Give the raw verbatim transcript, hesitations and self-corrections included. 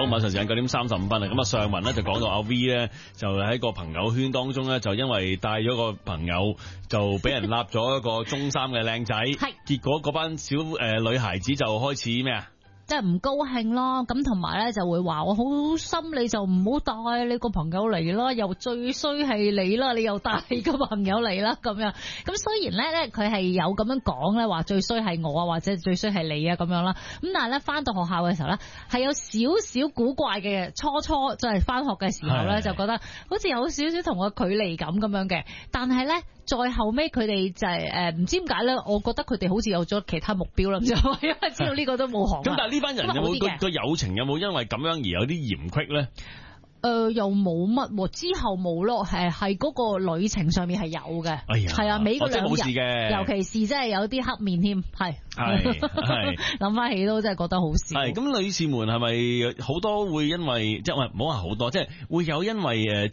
晚上時間九點三十五分啊，咁啊上文咧就講到阿 V 咧就喺個朋友圈當中咧就因為帶咗個朋友就俾人立咗一個中三嘅靚仔，係結果嗰班小誒、呃、女孩子就開始咩啊？ 即係唔高興咯，咁同埋咧就會話我好心，你就唔好帶你個朋友嚟啦，又最衰係你啦，你又帶個朋友嚟啦咁樣。咁雖然咧咧佢係有咁樣講咧，話最衰係我啊，或者最衰係你啊咁樣啦。咁但係咧翻到學校嘅時候咧，係有少少古怪嘅。初初就係翻學嘅時候咧，就覺得好似有少少同我距離感咁樣嘅。但係咧再後尾佢哋就係誒唔知點解咧，我覺得佢哋好似有咗其他目標啦，就因為知道呢個都冇行。 咁但係呢班人有冇個個友情有冇因為咁樣而有啲嫌隙咧？ 誒、呃，又冇乜，之後冇咯，係係嗰個旅程上面係有嘅，係、哎、啊，尾嗰兩日， 冇事嘅， 尤其是真係有啲黑面添，係係係， 諗翻起都真係覺得好笑。 係咁，女士們係咪好多會因為即係唔好話好多，即係會有因為誒